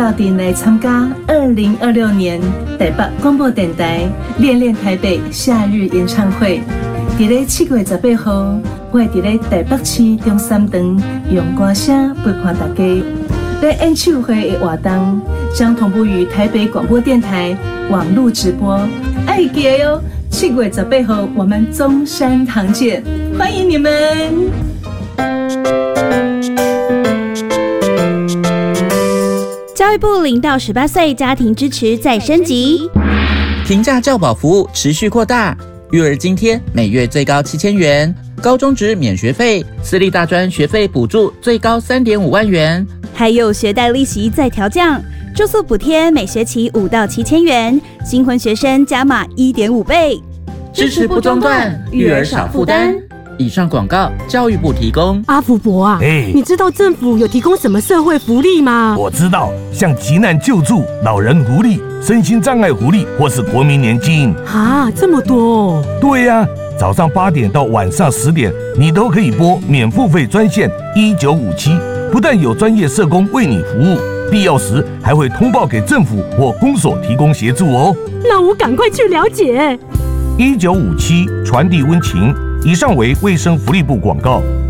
决定来参加2026年台北广播电台恋恋台北夏日演唱会。在7月18号，我会在台北市中山堂用歌声陪伴大家。在演唱会的活动将同步于台北广播电台网络直播，爱记得哟！7月18号我们中山堂见，欢迎你们！ 教育部0到18岁家庭支持再升级， 平价教保服务持续扩大，育儿津贴每月最高7000元，高中职免学费，私立大专学费补助最高3.5万元， 还有学贷利息再调降，住宿补贴每学期5到7000元，新婚学生加码1.5倍， 支持不中断，育儿少负担。以上广告，教育部提供。 阿福伯啊，你知道政府有提供什么社会福利吗？ 我知道，像急难救助、老人福利、身心障碍福利，或是国民年金。 啊，这么多哦！ 对呀，早上8点到晚上10点，你都可以拨免付费专线1957，不但有专业社工为你服务，必要时还会通报给政府或公所提供协助哦。 那我赶快去了解。 1957传递温情。以上为卫生福利部广告。